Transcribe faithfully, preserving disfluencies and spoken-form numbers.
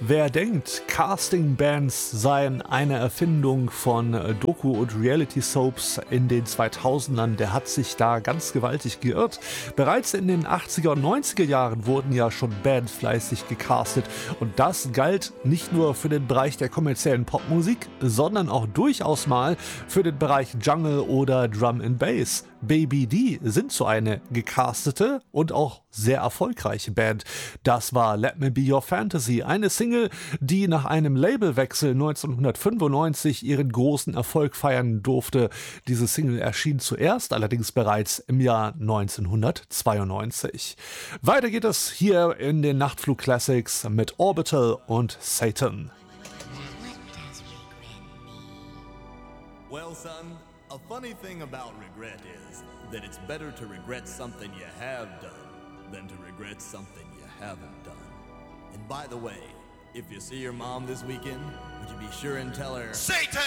Wer denkt, Casting-Bands seien eine Erfindung von Doku- und Reality-Soaps in den zweitausendern, der hat sich da ganz gewaltig geirrt. Bereits in den achtziger und neunziger Jahren wurden ja schon Bands fleißig gecastet und das galt nicht nur für den Bereich der kommerziellen Popmusik, sondern auch durchaus mal für den Bereich Jungle oder Drum and Bass. Baby D sind so eine gecastete und auch sehr erfolgreiche Band. Das war Let Me Be Your Fantasy, eine Single, die nach einem Labelwechsel neunzehnhundertfünfundneunzig ihren großen Erfolg feiern durfte. Diese Single erschien zuerst allerdings bereits im Jahr neunzehnhundertzweiundneunzig. Weiter geht es hier in den Nachtflug Classics mit Orbital und Satan. Well, son, a funny thing about regret is that it's better to regret something you have done than to regret something you haven't done. And by the way, if you see your mom this weekend, would you be sure and tell her, Satan!